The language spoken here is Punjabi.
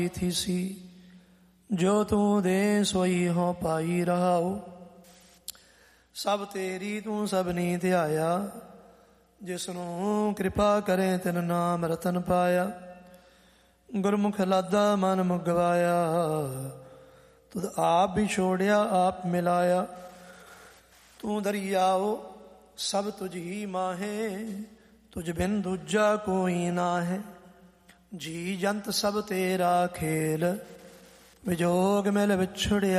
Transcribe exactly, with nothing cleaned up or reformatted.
ਥੀ ਸੀ ਜੋ ਤੂੰ ਦੇ ਸੋਈ ਹੋ ਪਾਈ ਰਹਾਉ। ਸਭ ਤੇਰੀ ਤੂੰ ਸਭਨੀ ਧਿਆਇਆ ਜਿਸਨੂੰ ਕਿਰਪਾ ਕਰੇ ਤਿਨ ਨਾਮ ਰਤਨ ਪਾਇਆ। ਗੁਰਮੁਖ ਲਾਦਾ ਮਨ ਮੁਗਵਾਇਆ ਤੁਧ ਆਪ ਵੀ ਛੋੜਿਆ ਆਪ ਮਿਲਾਇਆ। ਤੂੰ ਦਰਿਆਓ ਸਭ ਤੁਝ ਹੀ ਮਾਹੇ ਤੁਝ ਬਿਨ ਦੂਜਾ ਕੋਈ ਨਾਹੇ। ਜੀ ਜੰਤ ਸਭ ਤੇਰਾ ਖੇਲ ਵਿਜੋਗ ਮਿਲ ਵਿਛੜਿਆ